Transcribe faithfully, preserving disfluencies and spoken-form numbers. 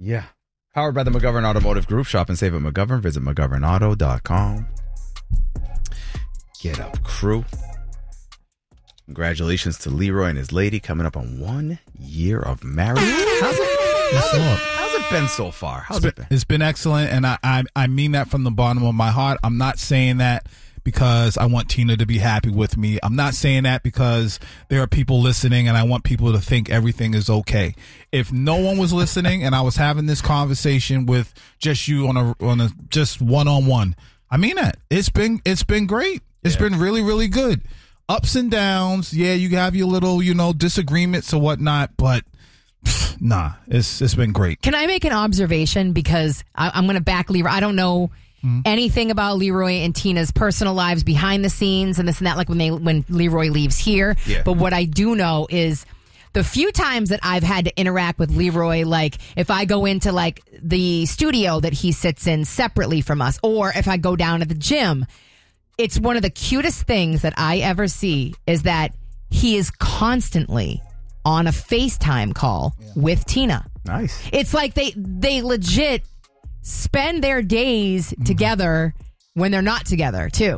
Yeah. Powered by the McGovern Automotive Group. Shop and save at McGovern. Visit McGovern Auto dot com. Get up, crew. Congratulations to Leroy and his lady coming up on one year of marriage. How's it, how's it, how's it been so far? How's It's been, it been? it's been excellent, and I, I I mean that from the bottom of my heart. I'm not saying that because I want Tina to be happy with me. I'm not saying that because there are people listening and I want people to think everything is okay. If no one was listening and I was having this conversation with just you on a on a just one on one, I mean that. It's been it's been great. It's Yeah. been really, really good. Ups and downs. Yeah, you have your little, you know, disagreements or whatnot, but pff, nah, it's it's been great. Can I make an observation? Because I, I'm going to back Leroy. I don't know mm-hmm. anything about Leroy and Tina's personal lives behind the scenes and this and that, like when they when Leroy leaves here. Yeah. But what I do know is the few times that I've had to interact with Leroy, like if I go into like the studio that he sits in separately from us, or if I go down to the gym, it's one of the cutest things that I ever see is that he is constantly on a FaceTime call yeah. with Tina. Nice. It's like they they legit spend their days mm-hmm. together when they're not together, too.